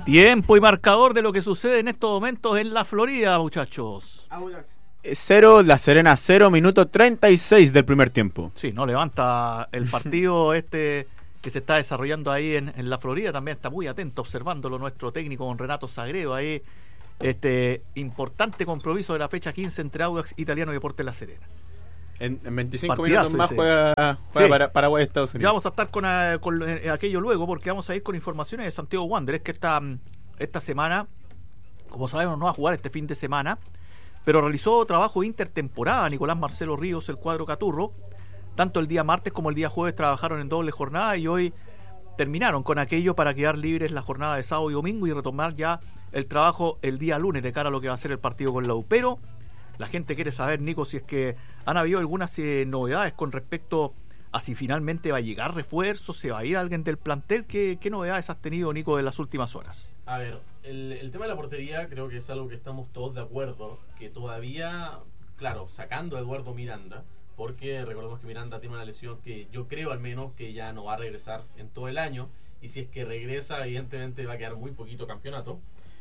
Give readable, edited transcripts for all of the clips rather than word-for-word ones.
Tiempo y marcador de lo que sucede en estos momentos en la Florida, muchachos. 0, La Serena 0, minuto 36 del primer tiempo. Sí, no levanta el partido que se está desarrollando ahí en la Florida. También está muy atento observándolo nuestro técnico don Renato Sagredo ahí. Importante compromiso de la fecha 15 entre Audax Italiano y Deportes La Serena. En 25 Partidazo minutos más ese. juega Sí. Paraguay Estados Unidos. Ya vamos a estar con aquello luego, porque vamos a ir con informaciones de Santiago Wanderers, que esta semana, como sabemos, no va a jugar este fin de semana, pero realizó trabajo intertemporada. Nicolás Marcelo Ríos, el cuadro Caturro, tanto el día martes como el día jueves trabajaron en doble jornada y hoy terminaron con aquello para quedar libres la jornada de sábado y domingo y retomar ya el trabajo el día lunes de cara a lo que va a ser el partido con la U. Pero la gente quiere saber, Nico, si es que han habido algunas novedades con respecto a si finalmente va a llegar refuerzo, se va a ir alguien del plantel. ¿Qué novedades has tenido, Nico, en las últimas horas? A ver, el tema de la portería creo que es algo que estamos todos de acuerdo, que todavía, claro, sacando a Eduardo Miranda, porque recordemos que Miranda tiene una lesión que yo creo al menos que ya no va a regresar en todo el año, y si es que regresa evidentemente va a quedar muy poquito campeonato.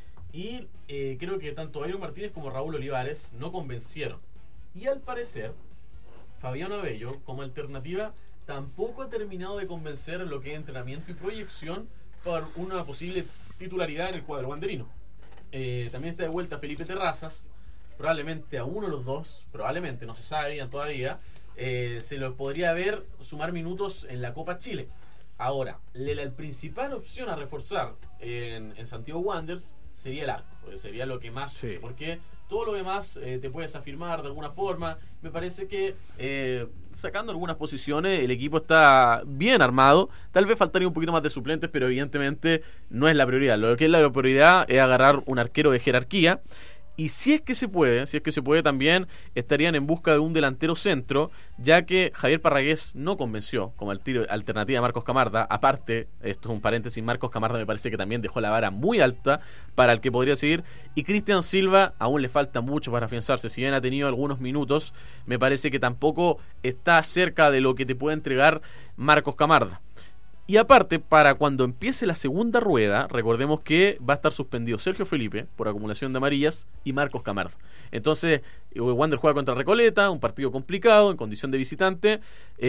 Y creo que tanto Byron Martínez como Raúl Olivares no convencieron. Y al parecer, Fabián Abello, como alternativa, tampoco ha terminado de convencer en lo que es entrenamiento y proyección por una posible titularidad en el cuadro banderino. También está de vuelta Felipe Terrazas, probablemente a uno de los dos, probablemente, no se sabe bien todavía, se lo podría ver sumar minutos en la Copa Chile. Ahora, la principal opción a reforzar en Santiago Wanderers sería el arco, sería lo que más, sí. Porque todo lo demás te puedes afirmar de alguna forma. Me parece que sacando algunas posiciones el equipo está bien armado. Tal vez faltaría un poquito más de suplentes, pero evidentemente no es la prioridad. Lo que es la prioridad es agarrar un arquero de jerarquía. Y si es que se puede también estarían en busca de un delantero centro, ya que Javier Parragués no convenció como alternativa a Marcos Camarda. Aparte, esto es un paréntesis, Marcos Camarda me parece que también dejó la vara muy alta para el que podría seguir. Y Cristian Silva aún le falta mucho para afianzarse. Si bien ha tenido algunos minutos, me parece que tampoco está cerca de lo que te puede entregar Marcos Camarda. Y aparte, para cuando empiece la segunda rueda, recordemos que va a estar suspendido Sergio Felipe por acumulación de amarillas y Marcos Camarda. Entonces, Wander juega contra Recoleta, un partido complicado en condición de visitante,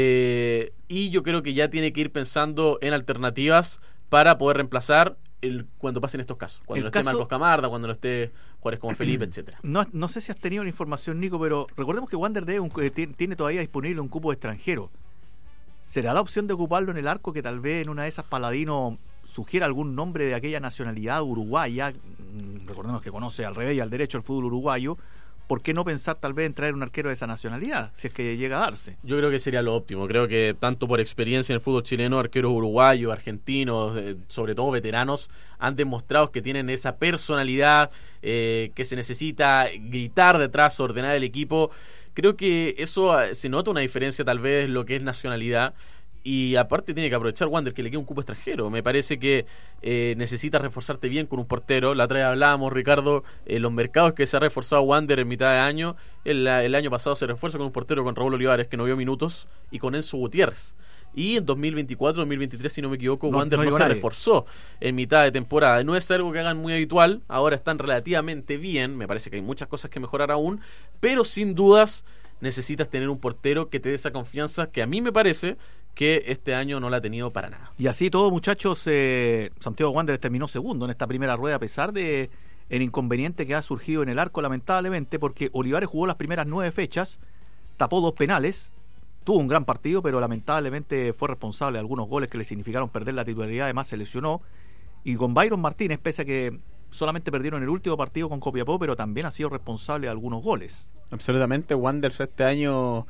y yo creo que ya tiene que ir pensando en alternativas para poder reemplazar cuando pasen estos casos. Cuando no esté Marcos Camarda, cuando no esté Juárez como Felipe, etcétera. No sé si has tenido la información, Nico, pero recordemos que Wander tiene todavía disponible un cupo extranjero. ¿Será la opción de ocuparlo en el arco, que tal vez en una de esas Paladino sugiera algún nombre de aquella nacionalidad uruguaya? Recordemos que conoce al revés y al derecho el fútbol uruguayo. ¿Por qué no pensar tal vez en traer un arquero de esa nacionalidad, si es que llega a darse? Yo creo que sería lo óptimo. Creo que tanto por experiencia en el fútbol chileno, arqueros uruguayos, argentinos, sobre todo veteranos, han demostrado que tienen esa personalidad, que se necesita gritar detrás, ordenar el equipo. Creo que eso se nota una diferencia tal vez lo que es nacionalidad, y aparte tiene que aprovechar Wander que le queda un cupo extranjero. Me parece que necesita reforzarte bien con un portero. La otra vez hablábamos, Ricardo, los mercados que se ha reforzado Wander en mitad de año. El año pasado se refuerza con un portero con Raúl Olivares, que no vio minutos, y con Enzo Gutiérrez. Y en 2024-2023, si no me equivoco, Wander no se reforzó en mitad de temporada. No es algo que hagan muy habitual. Ahora están relativamente bien. Me parece que hay muchas cosas que mejorar aún, pero sin dudas necesitas tener un portero que te dé esa confianza, que a mí me parece que este año no la ha tenido para nada. Y así todo, muchachos, Santiago Wanderers terminó segundo en esta primera rueda, a pesar de el inconveniente que ha surgido en el arco, lamentablemente, porque Olivares jugó las primeras 9 fechas, tapó 2 penales, tuvo un gran partido, pero lamentablemente fue responsable de algunos goles que le significaron perder la titularidad. Además se lesionó. Y con Byron Martínez, pese a que solamente perdieron el último partido con Copiapó, pero también ha sido responsable de algunos goles. Absolutamente, Wanderers este año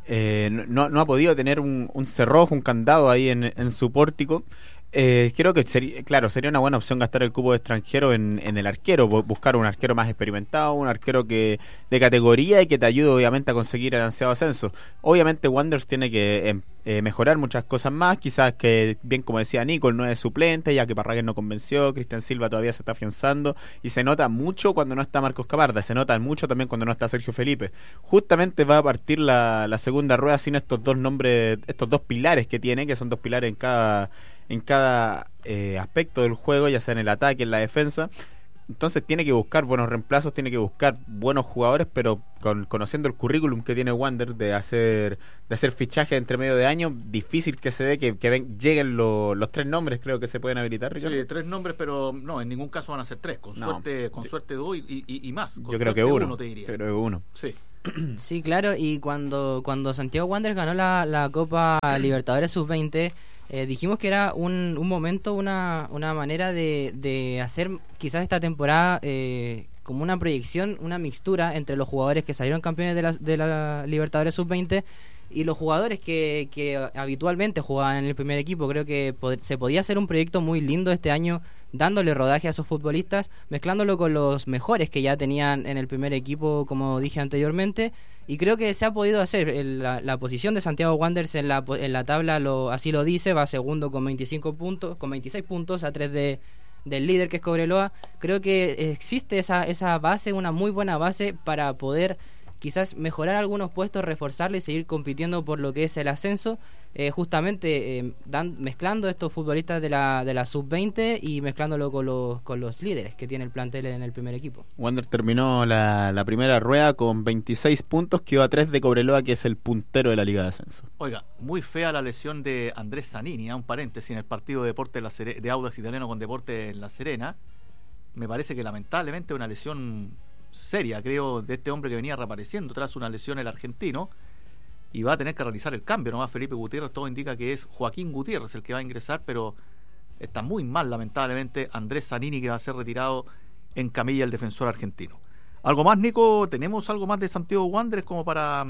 no ha podido tener un cerrojo, un candado ahí en su pórtico. Creo que sería una buena opción gastar el cupo de extranjero en el arquero, buscar un arquero más experimentado, un arquero que de categoría y que te ayude obviamente a conseguir el ansiado ascenso. Obviamente Wanderers tiene que mejorar muchas cosas más, quizás que, bien como decía Nico, no es suplente, ya que Parragués no convenció, Cristian Silva todavía se está afianzando, y se nota mucho cuando no está Marcos Camarda, se nota mucho también cuando no está Sergio Felipe. Justamente va a partir la segunda rueda sin estos dos nombres, estos dos pilares que tiene, que son dos pilares en cada aspecto del juego, ya sea en el ataque, en la defensa. Entonces tiene que buscar buenos reemplazos, tiene que buscar buenos jugadores, pero conociendo el currículum que tiene Wander de hacer fichajes entre medio de año, difícil que se dé que lleguen los 3 nombres, creo que se pueden habilitar, Ricardo. Sí, 3 nombres, pero no, en ningún caso van a ser 3, con suerte 2 y más. Yo creo que uno, te diría. Yo creo que uno. Sí. Sí, claro, y cuando Santiago Wanderers ganó la Copa Libertadores Sub-20, dijimos que era un momento, una manera de hacer quizás esta temporada como una proyección, una mixtura entre los jugadores que salieron campeones de la Libertadores Sub-20 y los jugadores que habitualmente jugaban en el primer equipo. Creo que se podía hacer un proyecto muy lindo este año, dándole rodaje a esos futbolistas, mezclándolo con los mejores que ya tenían en el primer equipo, como dije anteriormente, y creo que se ha podido hacer. La posición de Santiago Wanderers en la tabla así lo dice, va segundo con 26 puntos a 3 del líder, que es Cobreloa. Creo que existe esa base, una muy buena base para poder quizás mejorar algunos puestos, reforzarlo y seguir compitiendo por lo que es el ascenso, mezclando estos futbolistas de la sub-20 y mezclándolo con los líderes que tiene el plantel en el primer equipo. Wander terminó la primera rueda con 26 puntos, quedó a 3 de Cobreloa, que es el puntero de la Liga de Ascenso. Oiga, muy fea la lesión de Andrés Zanini, un paréntesis, en el partido de Deporte de Audax Italiano con Deporte en La Serena. Me parece que lamentablemente una lesión seria, creo, de este hombre que venía reapareciendo tras una lesión el argentino, y va a tener que realizar el cambio nomás Felipe Gutiérrez. Todo indica que es Joaquín Gutiérrez el que va a ingresar, pero está muy mal lamentablemente Andrés Zanini, que va a ser retirado en camilla el defensor argentino. ¿Algo más, Nico? ¿Tenemos algo más de Santiago Wanderers como para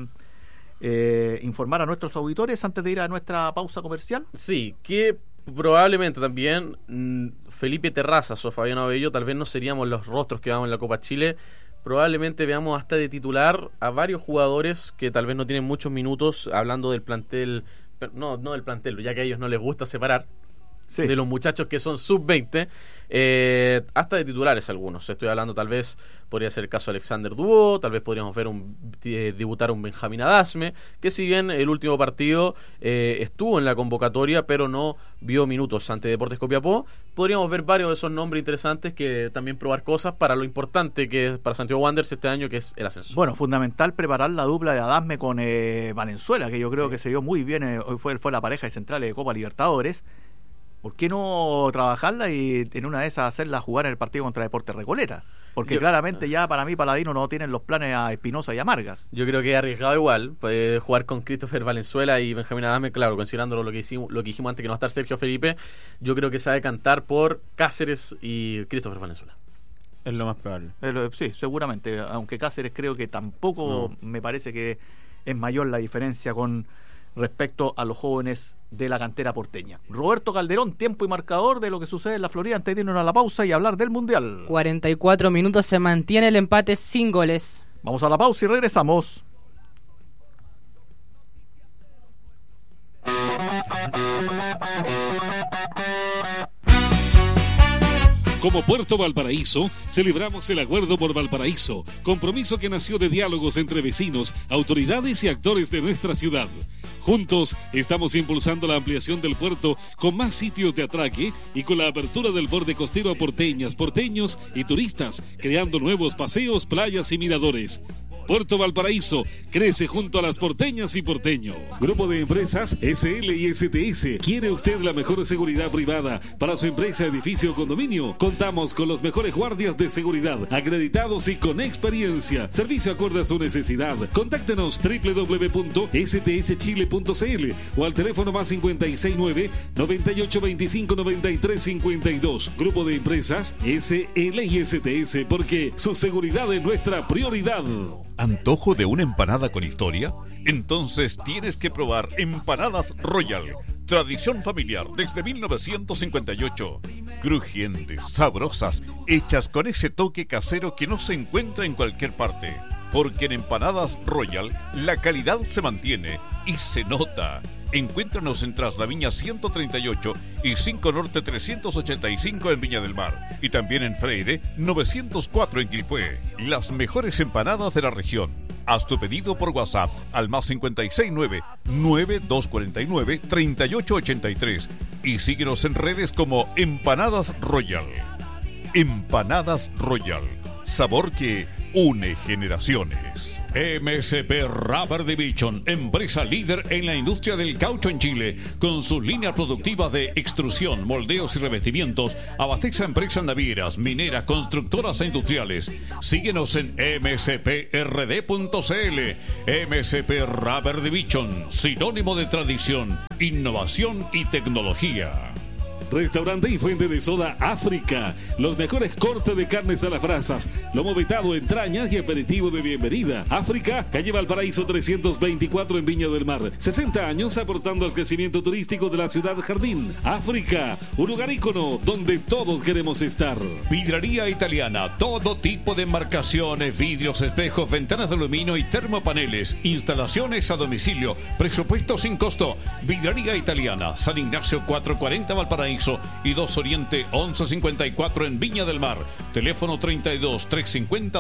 informar a nuestros auditores antes de ir a nuestra pausa comercial? Sí, que probablemente también Felipe Terrazas o Fabián Abello tal vez no seríamos los rostros que vamos en la Copa Chile. Probablemente veamos hasta de titular a varios jugadores que tal vez no tienen muchos minutos, hablando del plantel, no del plantel, ya que a ellos no les gusta separar, sí, de los muchachos que son sub-20, hasta de titulares algunos. Estoy hablando, tal vez podría ser el caso de Alexander Dubó, tal vez podríamos ver debutar un Benjamín Adasme, que si bien el último partido estuvo en la convocatoria, pero no vio minutos ante Deportes Copiapó, podríamos ver varios de esos nombres interesantes, que también probar cosas para lo importante que es para Santiago Wanderers este año, que es el ascenso. Bueno, fundamental preparar la dupla de Adasme con Valenzuela, que yo creo que se dio muy bien, hoy fue la pareja de centrales de Copa Libertadores. ¿Por qué no trabajarla y en una de esas hacerla jugar en el partido contra Deportes Recoleta? Porque claramente ya para mí Paladino no tienen los planes a Espinosa y a Margas. Yo creo que es arriesgado igual jugar con Christopher Valenzuela y Benjamín Adame, claro, considerando lo que dijimos antes, que no va a estar Sergio Felipe. Yo creo que se va a decantar por Cáceres y Christopher Valenzuela. Es lo más probable. Sí, seguramente, aunque Cáceres creo que tampoco me parece que es mayor la diferencia con respecto a los jóvenes de la cantera porteña. Roberto Calderón, tiempo y marcador de lo que sucede en la Florida antes de irnos a la pausa y hablar del Mundial. 44 minutos, se mantiene el empate sin goles. Vamos a la pausa y regresamos. Como Puerto Valparaíso, celebramos el Acuerdo por Valparaíso, compromiso que nació de diálogos entre vecinos, autoridades y actores de nuestra ciudad. Juntos estamos impulsando la ampliación del puerto con más sitios de atraque y con la apertura del borde costero a porteñas, porteños y turistas, creando nuevos paseos, playas y miradores. Puerto Valparaíso crece junto a las porteñas y porteños. Grupo de empresas SL y STS. ¿Quiere usted la mejor seguridad privada para su empresa, edificio o condominio? Contamos con los mejores guardias de seguridad, acreditados y con experiencia. Servicio acorde a su necesidad. Contáctenos www.stschile.cl o al teléfono más 569 9825 9352. Grupo de empresas SL y STS, porque su seguridad es nuestra prioridad. ¿Antojo de una empanada con historia? Entonces tienes que probar Empanadas Royal. Tradición familiar desde 1958. Crujientes, sabrosas, hechas con ese toque casero que no se encuentra en cualquier parte. Porque en Empanadas Royal la calidad se mantiene y se nota. Encuéntranos en Traslaviña 138 y 5 Norte 385 en Viña del Mar. Y también en Freire 904 en Quilpué. Las mejores empanadas de la región. Haz tu pedido por WhatsApp al más 569-9249-3883. y síguenos en redes como Empanadas Royal. Empanadas Royal, sabor que une generaciones. MSP Rubber Division, empresa líder en la industria del caucho en Chile, con sus líneas productivas de extrusión, moldeos y revestimientos, abastece a empresas navieras, mineras, constructoras e industriales. Síguenos en msprd.cl. MSP Rubber Division, sinónimo de tradición, innovación y tecnología. Restaurante y fuente de soda África. Los mejores cortes de carnes a las brasas, lomo vetado, entrañas y aperitivo de bienvenida. África, calle Valparaíso 324 en Viña del Mar. 60 años aportando al crecimiento turístico de la ciudad jardín. África, un lugar ícono donde todos queremos estar. Vidraría Italiana, todo tipo de embarcaciones, vidrios, espejos, ventanas de aluminio y termopaneles. Instalaciones a domicilio, presupuesto sin costo. Vidraría Italiana, San Ignacio 440 Valparaíso y 2 Oriente 1154 en Viña del Mar. Teléfono 32 350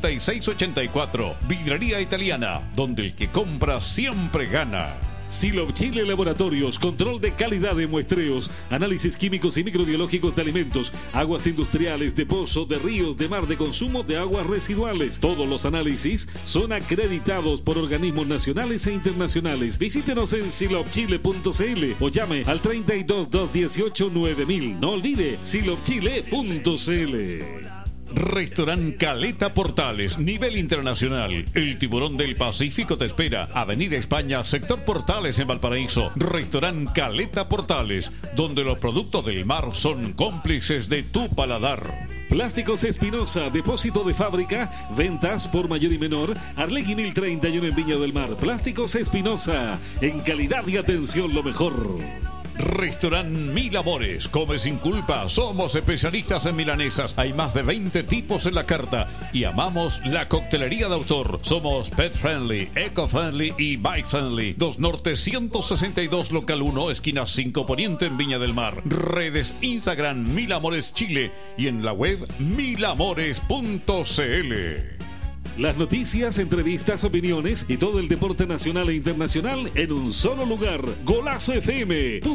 6684. Vidraría Italiana, donde el que compra siempre gana. Silop Chile Laboratorios, control de calidad de muestreos, análisis químicos y microbiológicos de alimentos, aguas industriales, de pozo, de ríos, de mar, de consumo de aguas residuales. Todos los análisis son acreditados por organismos nacionales e internacionales. Visítenos en silopchile.cl o llame al 32 218 9000. No olvide silopchile.cl. Restaurant Caleta Portales, nivel internacional. El tiburón del Pacífico te espera. Avenida España, sector Portales en Valparaíso. Restaurant Caleta Portales, donde los productos del mar son cómplices de tu paladar. Plásticos Espinosa, depósito de fábrica, ventas por mayor y menor. Arlegui 1031 en Viña del Mar. Plásticos Espinosa, en calidad y atención lo mejor. Restaurant Mil Amores, come sin culpa. Somos especialistas en milanesas. Hay más de 20 tipos en la carta y amamos la coctelería de autor. Somos pet friendly, eco friendly y bike friendly. 2 Norte 162 local 1, esquina 5 Poniente en Viña del Mar. Redes Instagram Mil Amores Chile y en la web milamores.cl. Las noticias, entrevistas, opiniones y todo el deporte nacional e internacional en un solo lugar. GolazoFM.cl.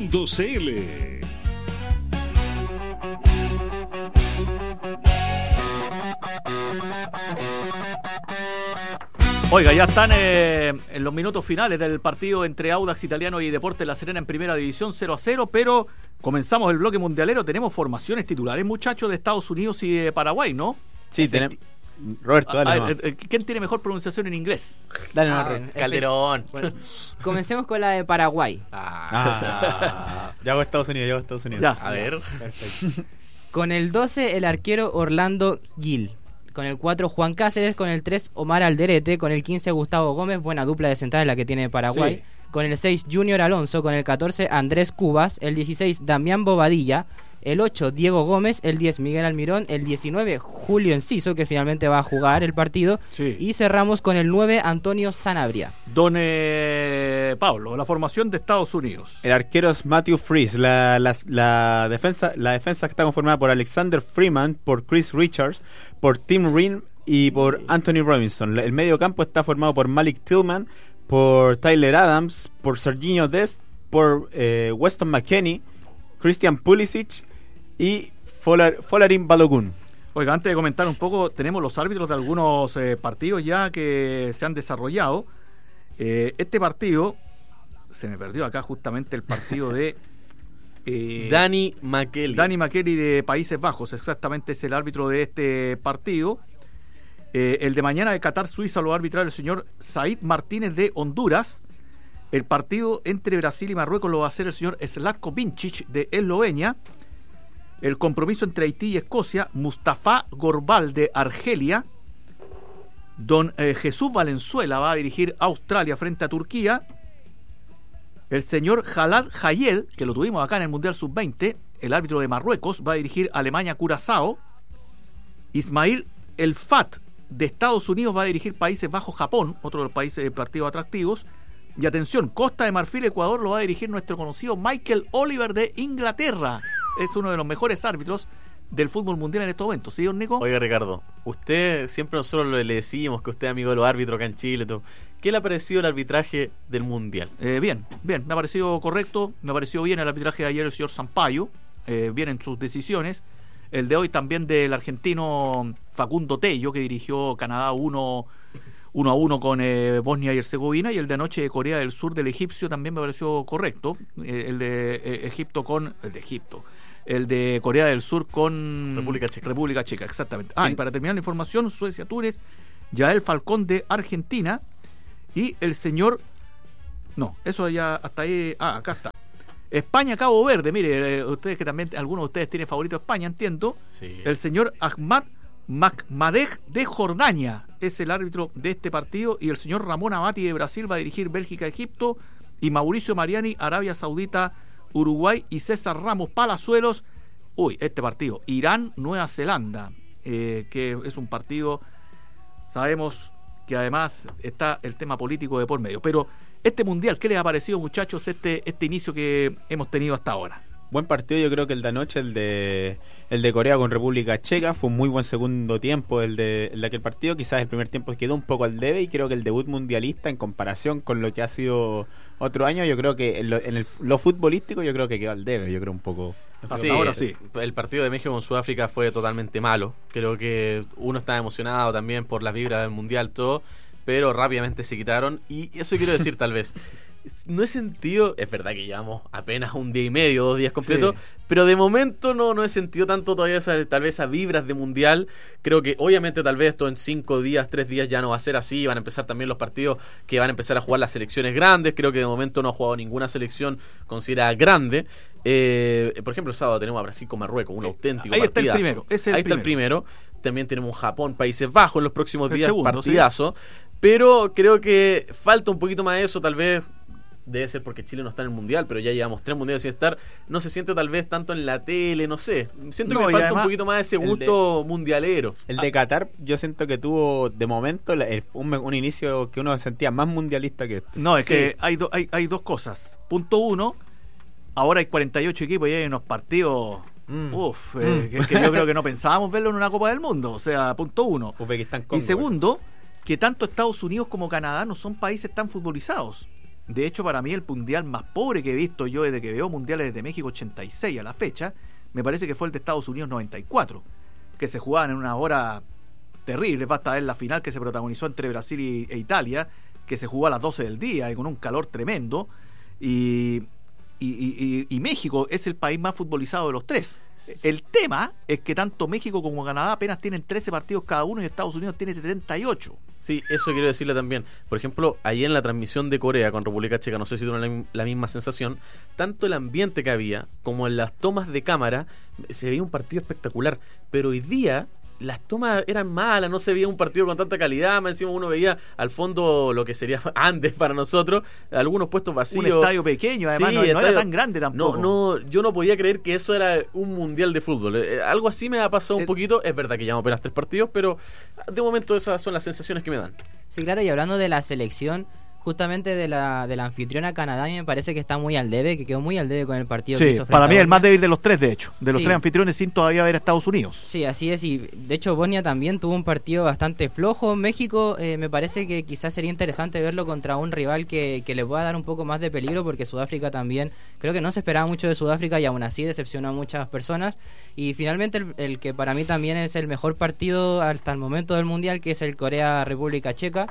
Oiga, ya están en los minutos finales del partido entre Audax Italiano y Deportes La Serena en Primera División, 0-0, pero comenzamos el bloque mundialero. Tenemos formaciones titulares, muchachos, de Estados Unidos y de Paraguay, ¿no? Sí, tenemos. Roberto, dale. ¿Quién tiene mejor pronunciación en inglés? Dale, Roberto. Calderón. Bueno, comencemos con la de Paraguay. Ya hago Estados Unidos, Ya. A ver. Perfecto. Con el 12, el arquero Orlando Gil. Con el 4, Juan Cáceres. Con el 3, Omar Alderete. Con el 15, Gustavo Gómez. Buena dupla de centrales la que tiene Paraguay. Sí. Con el 6, Junior Alonso. Con el 14, Andrés Cubas. El 16, Damián Bobadilla. El 8, Diego Gómez. El 10, Miguel Almirón. El 19, Julio Enciso, que finalmente va a jugar el partido. Sí. Y cerramos con el 9, Antonio Sanabria. Don Pablo, la formación de Estados Unidos. El arquero es Matthew Freeze. La defensa está conformada por Alexander Freeman, por Chris Richards, por Tim Rinn y por Anthony Robinson. El medio campo está formado por Malik Tillman, por Tyler Adams, por Serginho Dest, por Weston McKennie, Christian Pulisic y Folarin Balogun. Oiga, antes de comentar un poco, tenemos los árbitros de algunos partidos ya que se han desarrollado. Este partido, se me perdió acá justamente el partido de... Dani McKelly. Dani McKelly de Países Bajos, exactamente es el árbitro de este partido. El de mañana de Qatar-Suiza lo va a arbitrar el señor Said Martínez de Honduras. El partido entre Brasil y Marruecos lo va a hacer el señor Zlatko Vincic de Eslovenia. El compromiso entre Haití y Escocia, Mustafa Gorbal de Argelia. Don Jesús Valenzuela va a dirigir Australia frente a Turquía. El señor Jalal Hayed, que lo tuvimos acá en el Mundial Sub-20, el árbitro de Marruecos, va a dirigir Alemania-Curazao. Ismail El Fat de Estados Unidos va a dirigir Países Bajos-Japón, otro de los países de partidos atractivos. Y atención, Costa de Marfil, Ecuador, lo va a dirigir nuestro conocido Michael Oliver de Inglaterra. Es uno de los mejores árbitros del fútbol mundial en estos momentos, ¿sí, don Nico? Oiga, Ricardo, usted, siempre nosotros le decimos que usted es amigo de los árbitros acá en Chile, todo. ¿Qué le ha parecido el arbitraje del Mundial? Bien, me ha parecido correcto, me pareció bien el arbitraje de ayer del señor Sampaio, bien en sus decisiones. El de hoy también del argentino Facundo Tello, que dirigió Canadá 1-1 con Bosnia y Herzegovina, y el de anoche de Corea del Sur del egipcio también me pareció correcto. El de Corea del Sur con República Checa, exactamente. Y para terminar la información, Suecia-Túnez, Yael Falcón de Argentina y el señor... No, eso ya hasta ahí... acá está. España-Cabo Verde, mire, ustedes que también, algunos de ustedes tienen favorito a España, entiendo. Sí. El señor Ahmad Makmadej de Jordania es el árbitro de este partido, y el señor Ramón Abati de Brasil va a dirigir Bélgica-Egipto, y Mauricio Mariani, Arabia Saudita, Uruguay, y César Ramos Palazuelos, este partido, Irán-Nueva Zelanda, que es un partido, sabemos que además está el tema político de por medio, pero este mundial, ¿qué les ha parecido, muchachos, este inicio que hemos tenido hasta ahora? Buen partido, yo creo que el de anoche, el de Corea con República Checa, fue un muy buen segundo tiempo el de aquel partido. Quizás el primer tiempo quedó un poco al debe, y creo que el debut mundialista, en comparación con lo que ha sido otro año, yo creo que en lo futbolístico yo creo que quedó al debe, yo creo un poco. Sí, ahora sí. El partido de México con Sudáfrica fue totalmente malo. Creo que uno estaba emocionado también por las vibras del mundial, todo, pero rápidamente se quitaron, y eso quiero decir tal vez. No he sentido, es verdad que llevamos apenas un día y medio, 2 días completos, sí, pero de momento no he sentido tanto todavía tal vez esas vibras de mundial. Creo que obviamente tal vez esto en 5 días, 3 días ya no va a ser así, van a empezar también los partidos que van a empezar a jugar las selecciones grandes. Creo que de momento no ha jugado ninguna selección considerada grande. Por ejemplo, el sábado tenemos a Brasil con Marruecos, un auténtico ahí partidazo. Está el primero. También tenemos Japón, Países Bajos en los próximos días, segundo, partidazo. Sí. Pero creo que falta un poquito más de eso, tal vez. Debe ser porque Chile no está en el mundial, pero ya llevamos 3 mundiales sin estar. No se siente tal vez tanto en la tele, no sé. Siento que me falta además un poquito más de ese gusto mundialero. El de Qatar, yo siento que tuvo de momento un inicio que uno sentía más mundialista que este. No, es que hay dos cosas. Punto 1, ahora hay 48 equipos y hay unos partidos... que yo creo que no pensábamos verlo en una Copa del Mundo. O sea, punto 1. Uzbekistán, Congo, y segundo, que tanto Estados Unidos como Canadá no son países tan futbolizados. De hecho, para mí el mundial más pobre que he visto yo desde que veo mundiales desde México 86 a la fecha, me parece que fue el de Estados Unidos 94, que se jugaban en una hora terrible. Basta ver la final que se protagonizó entre Brasil e Italia, que se jugó a las 12 del día y con un calor tremendo, y México es el país más futbolizado de los 3. El tema es que tanto México como Canadá apenas tienen 13 partidos cada uno, y Estados Unidos tiene 78. Sí, eso quiero decirle también. Por ejemplo, ayer en la transmisión de Corea con República Checa, no sé si tuvieron la misma sensación, tanto el ambiente que había como en las tomas de cámara, se veía un partido espectacular, pero hoy día las tomas eran malas, no se veía un partido con tanta calidad. Más encima uno veía al fondo lo que sería Andes para nosotros, algunos puestos vacíos, un estadio pequeño, además, sí, no era tan grande tampoco. Yo no podía creer que eso era un mundial de fútbol. Algo así me ha pasado un poquito. Es verdad que llevamos apenas 3 partidos, pero de momento esas son las sensaciones que me dan. Sí, claro, y hablando de la selección, justamente de la anfitriona Canadá, me parece que está muy al debe, que quedó muy al debe con el partido que hizo frente para mí a el más débil de los 3, de hecho, de los 3 anfitriones, sin todavía ver a Estados Unidos. Sí, así es, y de hecho Bosnia también tuvo un partido bastante flojo. México me parece que quizás sería interesante verlo contra un rival que le pueda dar un poco más de peligro, porque Sudáfrica también, creo que no se esperaba mucho de Sudáfrica y aún así decepcionó a muchas personas. Y finalmente el que para mí también es el mejor partido hasta el momento del Mundial, que es el Corea-República Checa.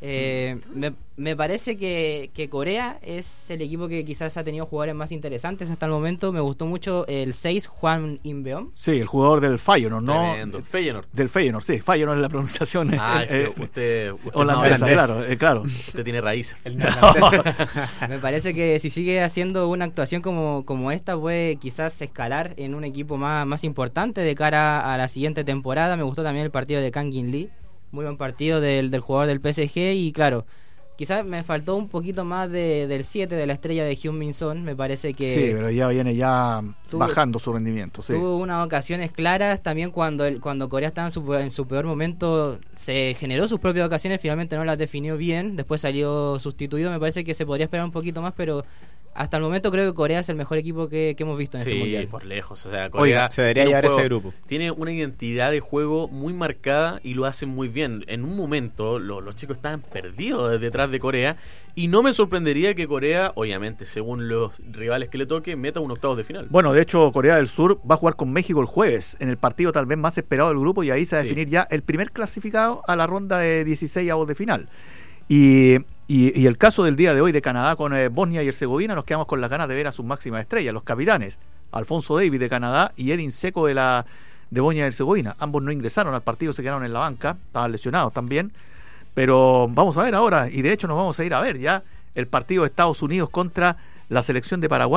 Me parece que Corea es el equipo que quizás ha tenido jugadores más interesantes hasta el momento. Me gustó mucho el 6, Hwang In-beom. Sí, el jugador del Feyenoord, ¿no? Tremendo. Feyenoord. Del Feyenoord, sí. Feyenoord es la pronunciación. Usted holandesa, claro. Usted tiene raíz. Me parece que si sigue haciendo una actuación como esta, puede quizás escalar en un equipo más importante de cara a la siguiente temporada. Me gustó también el partido de Kang In Lee. Muy buen partido del jugador del PSG. Y claro, quizás me faltó un poquito más del 7 de la estrella de Heung-min Son. Me parece que... Sí, pero ya viene bajando su rendimiento. Sí. Tuvo unas ocasiones claras. También cuando Corea estaba en su peor momento, se generó sus propias ocasiones. Finalmente no las definió bien. Después salió sustituido. Me parece que se podría esperar un poquito más, pero hasta el momento creo que Corea es el mejor equipo que hemos visto en este mundial. Sí, por lejos. O sea, Corea se debería llevar ese grupo. Tiene una identidad de juego muy marcada y lo hacen muy bien. En un momento los chicos estaban perdidos detrás de Corea y no me sorprendería que Corea, obviamente, según los rivales que le toque, meta un octavos de final. Bueno, de hecho, Corea del Sur va a jugar con México el jueves, en el partido tal vez más esperado del grupo, y ahí se va a definir ya el primer clasificado a la ronda de 16avos de final. Y el caso del día de hoy de Canadá con Bosnia y Herzegovina, nos quedamos con las ganas de ver a sus máximas estrellas, los capitanes, Alfonso Davies de Canadá y Edin Dzeko de Bosnia y Herzegovina. Ambos no ingresaron al partido, se quedaron en la banca, estaban lesionados también, pero vamos a ver ahora, y de hecho nos vamos a ir a ver ya el partido de Estados Unidos contra la selección de Paraguay.